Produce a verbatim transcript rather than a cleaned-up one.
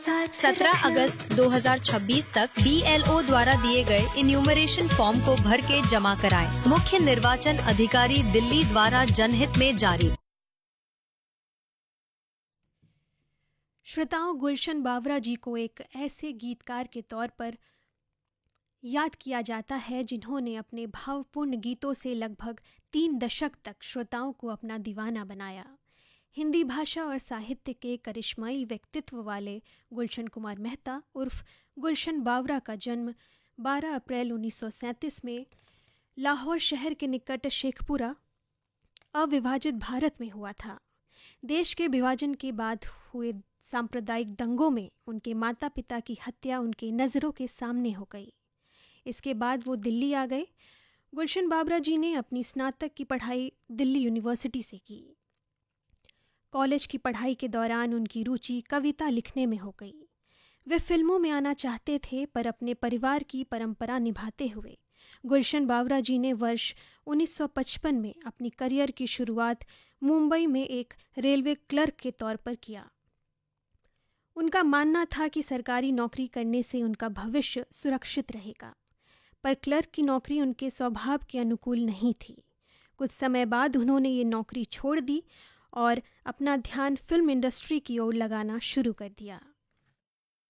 सत्रह अगस्त दो हज़ार छब्बीस तक बी एल ओ द्वारा दिए गए इन्यूमरेशन फॉर्म को भर के जमा कराएं। मुख्य निर्वाचन अधिकारी दिल्ली द्वारा जनहित में जारी। श्रोताओं, गुलशन बावरा जी को एक ऐसे गीतकार के तौर पर याद किया जाता है जिन्होंने अपने भावपूर्ण गीतों से लगभग तीन दशक तक श्रोताओं को अपना दीवाना बनाया। हिंदी भाषा और साहित्य के करिश्माई व्यक्तित्व वाले गुलशन कुमार मेहता उर्फ गुलशन बावरा का जन्म बारह अप्रैल उन्नीस सौ सैंतीस में लाहौर शहर के निकट शेखपुरा, अविभाजित भारत में हुआ था। देश के विभाजन के बाद हुए सांप्रदायिक दंगों में उनके माता पिता की हत्या उनके नज़रों के सामने हो गई। इसके बाद वो दिल्ली आ गए। गुलशन बावरा जी ने अपनी स्नातक की पढ़ाई दिल्ली यूनिवर्सिटी से की। कॉलेज की पढ़ाई के दौरान उनकी रुचि कविता लिखने में हो गई। वे फिल्मों में आना चाहते थे, पर अपने परिवार की परंपरा निभाते हुए गुलशन बावरा जी ने वर्ष उन्नीस सौ पचपन में अपनी करियर की शुरुआत मुंबई में एक रेलवे क्लर्क के तौर पर किया। उनका मानना था कि सरकारी नौकरी करने से उनका भविष्य सुरक्षित रहेगा, पर क्लर्क की नौकरी उनके स्वभाव के अनुकूल नहीं थी। कुछ समय बाद उन्होंने ये नौकरी छोड़ दी और अपना ध्यान फिल्म इंडस्ट्री की ओर लगाना शुरू कर दिया।